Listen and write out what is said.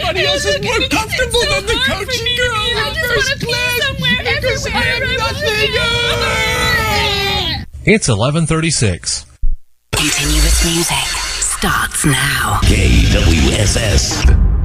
Nobody else is more comfortable than the coaching girl. I just want to be somewhere, everywhere. It's 11:36. Continuous music starts now. KWSS.